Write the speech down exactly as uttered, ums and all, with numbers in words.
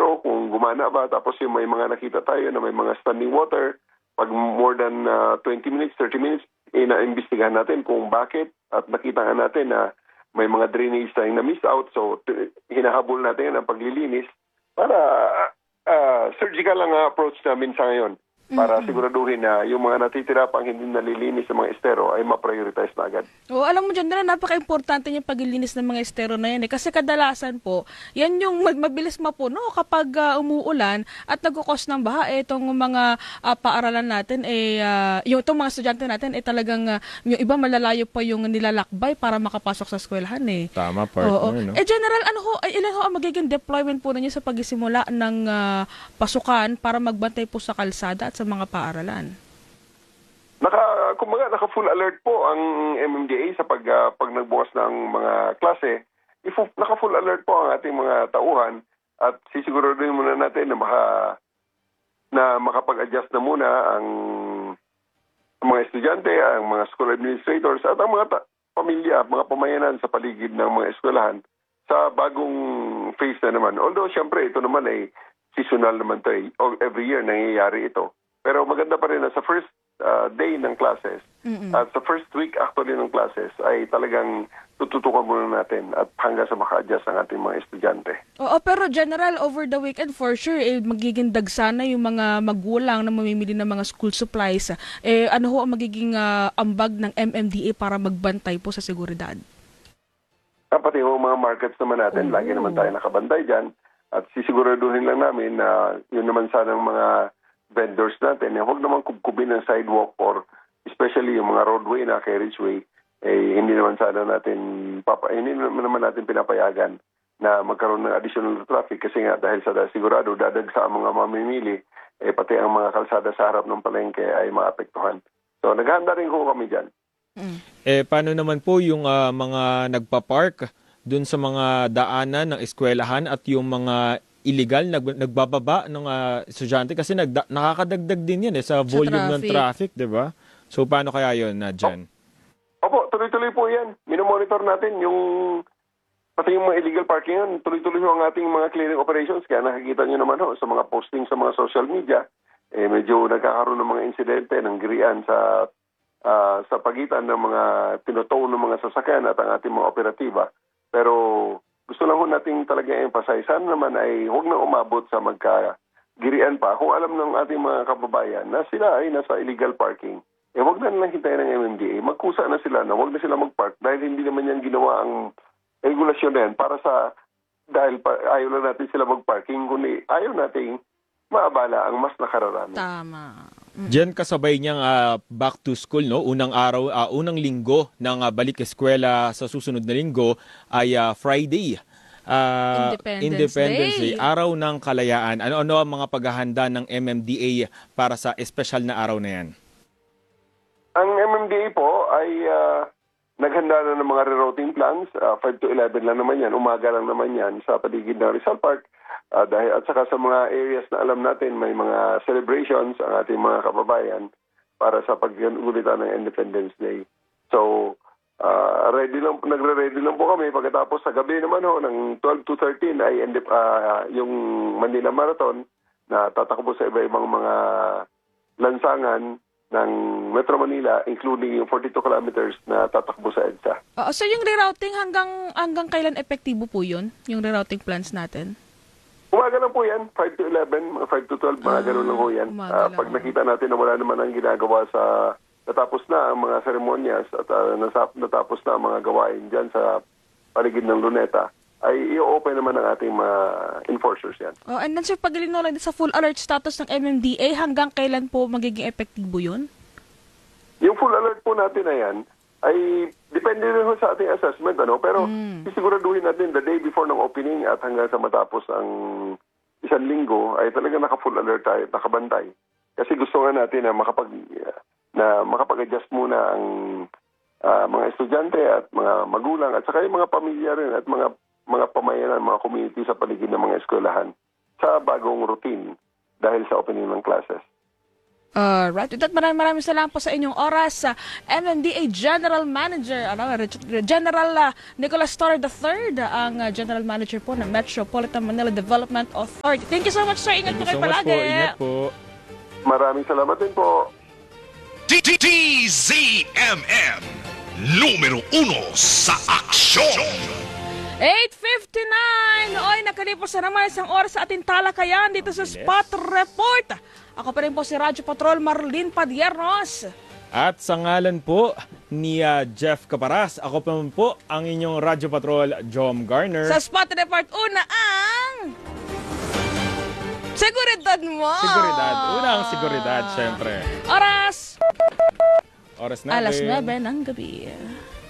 estero, kung gumana ba, tapos yung may mga nakita tayo na may mga standing water, pag more than uh, twenty minutes, thirty minutes, ina-imbestigahan natin kung bakit at nakita natin na may mga drainage tayong na-miss out. So, hinahabol natin ang paglilinis para uh, surgical ang approach namin sa ngayon. Para siguraduhin na yung mga natitira pang hindi nalilinis ng mga estero ay ma-prioritize na agad. O, alam mo dyan, na napaka-importante yung paglilinis ng mga estero na yan. Eh. Kasi kadalasan po, yan yung mabilis mapuno kapag uh, umuulan at nagkukos ng baha. Eh, itong mga uh, paaralan natin, eh, uh, yung itong mga estudyante natin, eh talagang uh, yung iba malalayo pa yung nilalakbay para makapasok sa eskwelahan. Eh. Tama, partner. No? Eh, General, ano ho, ilan ho ang magiging deployment po ninyo sa pagsisimula ng uh, pasukan para magbantay po sa kalsada at sa mga paaralan? Naka, kumbaga, naka-full alert po ang M M D A sa pag, uh, pag nagbukas ng mga klase. If, naka-full alert po ang ating mga tauhan at sisiguraduhin muna natin na, maka, na makapag-adjust na muna ang, ang mga estudyante, ang mga school administrators at ang mga ta- pamilya, mga pamayanan sa paligid ng mga eskwelahan sa bagong phase na naman. Although, syempre, ito naman ay seasonal naman ito. Eh. Every year nangyayari ito. Pero maganda pa rin na sa first uh, day ng classes Mm-mm. at sa first week actually ng classes ay talagang tututukan muna natin at hanggang sa maka-adjust ang ating mga estudyante. Oo, pero General, over the weekend for sure, eh, magiging dagsana yung mga magulang na mamimili ng mga school supplies. Eh, ano ho ang magiging uh, ambag ng M M D A para magbantay po sa seguridad? Ah, pati ho mga markets naman natin, oh. Lagi naman tayo nakabantay dyan at sisiguraduhin lang namin na yun naman sana ng mga vendors natin, eh, huwag naman kubkubin ng sidewalk or especially yung mga roadway na carriageway, eh, hindi naman sana natin, papa, hindi naman natin pinapayagan na magkaroon ng additional traffic kasi nga dahil sa sigurado dadagsa ang mga mamimili, eh, pati ang mga kalsada sa harap ng palengke ay maapektuhan. So, naghahanda rin ko kami dyan. Mm. Eh, paano naman po yung uh, mga nagpa-park dun sa mga daanan ng eskwelahan at yung mga illegal nag nagbababa ng uh, estudyante kasi nagda nakakadagdag din yan eh sa volume sa ng traffic, 'di ba? So paano kaya 'yon na diyan? Opo, tuloy-tuloy po 'yan. Minomonitor natin yung pati yung mga illegal parking yan, tuloy-tuloy ang ating mga clearing operations kaya nakikita niyo naman ho sa mga posting sa mga social media, eh medyo nagkakaroon ng mga insidente ng girian sa uh, sa pagitan ng mga tinotow ng mga sasakyan at ang ating mga operatiba. Pero gusto lang ho nating talaga emphasize, sana naman ay huwag na umabot sa magkagirian pa. Kung alam ng ating mga kababayan na sila ay nasa illegal parking, eh huwag na lang hintayin ng M M D A. Magkusa na sila na huwag na sila magpark dahil hindi naman yan ginawa ang regulasyon na yan para sa, dahil pa, ayaw lang natin sila magparking, kundi ayaw nating maabala ang mas nakararami. Tama. Mm-hmm. Diyan kasabay niyang uh, back to school, no? Unang araw, uh, unang linggo ng uh, balik eskwela sa susunod na linggo ay uh, Friday. Uh, Independence, Independence Day. Day. Araw ng Kalayaan. Ano-ano ang mga paghahanda ng M M D A para sa espesyal na araw na yan? Ang M M D A po ay uh, naghanda na ng mga rerouting plans. Uh, five to eleven lang naman yan. Umaga lang naman yan sa paligid ng Rizal Park. Uh, dahil, at saka sa mga areas na alam natin may mga celebrations ang ating mga kababayan para sa pag-ulitan ng Independence Day. So, uh, ready lang, nagre-ready lang po kami. Pagkatapos sa gabi naman ho, ng twelve to thirteen ay uh, yung Manila Marathon na tatakbo sa iba-ibang mga lansangan ng Metro Manila, including yung forty-two kilometers na tatakbo sa EDSA. Uh, so, yung rerouting hanggang, hanggang kailan epektibo po yun? Yung rerouting plans natin? Umaga lang po yan, five to eleven, mga five to twelve, mga ah, gano'n lang po yan. Uh, pag nakita natin na wala naman ang ginagawa sa, natapos na ang mga seremonyas at uh, natapos na ang mga gawain dyan sa paligid ng Luneta, ay i-open naman ang ating mga enforcers yan. Oh, and then sir, pag lang sa full alert status ng M M D A, hanggang kailan po magiging epektibo yun? Yung full alert po natin na yan, ay depende rin sa ating assessment, ano? Pero mm. sisiguraduhin natin the day before ng opening at hanggang sa matapos ang isang linggo ay talaga naka-full alert tayo, nakabantay. Kasi gusto nga natin na makapag na makapag-adjust muna ang uh, mga estudyante at mga magulang at saka yung mga pamilya rin at mga mga pamayanan, mga community sa paligid ng mga eskwelahan sa bagong routine dahil sa opening ng classes. Alright. With that, maraming maraming salamat po sa inyong oras sa M M D A General Manager, ano, General uh, Nicolas Torre the third, ang uh, General Manager po ng Metropolitan Manila Development Authority. Thank you so much, sir. Ingat po Thank you kayo so much palagi. po. Ingat po. Maraming salamat din po. D Z M M, numero uno sa aksyon! eight fifty-nine! Oy, nakalipos na naman isang oras sa ating talakayan dito sa Spot Report. Ako pa rin po si Radyo Patrol Marlene Padiernos. At sa ngalan po ni uh, Jeff Caparas, ako pa po ang inyong Radyo Patrol, Jom Garner. Sa Spot Report, una ang... Seguridad mo! Seguridad. Una ang seguridad, syempre. Oras! Oras na. Alas nuwebe ng gabi.